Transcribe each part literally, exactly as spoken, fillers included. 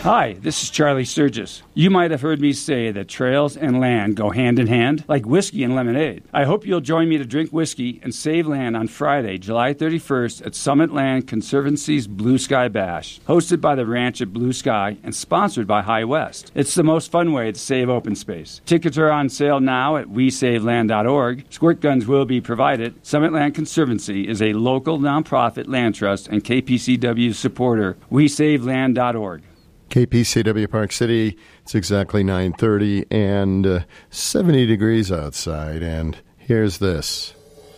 Hi, this is Charlie Sturgis. You might have heard me say that trails and land go hand in hand, like whiskey and lemonade. I hope you'll join me to drink whiskey and save land on Friday, July thirty-first at Summit Land Conservancy's Blue Sky Bash, hosted by the ranch at Blue Sky and sponsored by High West. It's the most fun way to save open space. Tickets are on sale now at we save land dot org. Squirt guns will be provided. Summit Land Conservancy is a local nonprofit land trust and K P C W supporter. we save land dot org. K P C W Park City, it's exactly nine thirty and uh, seventy degrees outside. And here's this.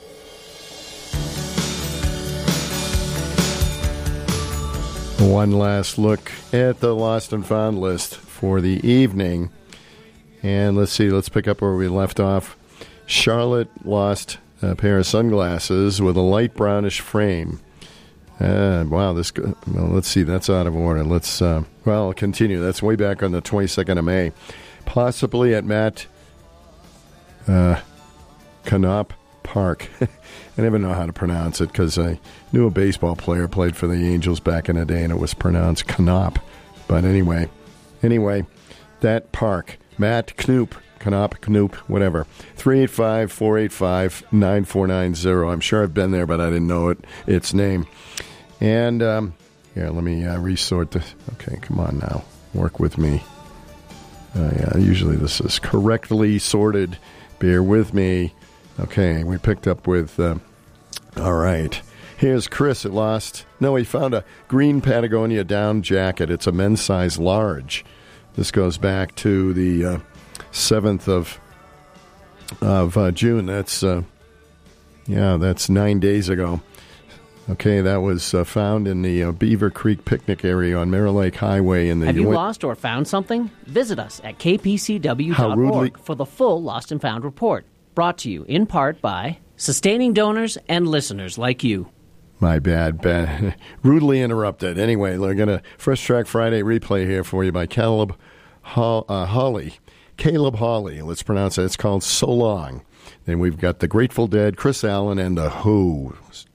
One last look at the Lost and Found list for the evening. And let's see, let's pick up where we left off. Charlotte lost a pair of sunglasses with a light brownish frame. Uh, wow, this. Well, let's see. That's out of order. Let's. Uh, well, I'll continue. That's way back on the twenty-second of May, possibly at Matt uh, Knopp Park. I never know how to pronounce it because I knew a baseball player played for the Angels back in the day, and it was pronounced Knopp. But anyway, anyway, that park, Matt Knoop. Knopp, Knoop, whatever. three eight five, four eight five, nine four nine zero. I'm sure I've been there, but I didn't know it. Its name. And, um, here, let me uh, resort this. Okay, come on now. Work with me. Uh, yeah, usually this is correctly sorted. Bear with me. Okay, we picked up with, uh, all right. Here's Chris at Lost. No, he found a green Patagonia down jacket. It's a men's size large. This goes back to the uh, seventh of of uh, June. That's, uh, yeah, that's nine days ago. Okay, that was uh, found in the uh, Beaver Creek picnic area on Mirror Lake Highway. In the Have you Wi- lost or found something? Visit us at k p c w dot org rudely- for the full Lost and Found report. Brought to you in part by sustaining donors and listeners like you. My bad, bad. Rudely interrupted. Anyway, we're going to Fresh Track Friday replay here for you by Caleb Ho- uh, Hawley. Caleb Hawley, let's pronounce it. It's called So Long. Then we've got the Grateful Dead, Chris Allen, and the Who.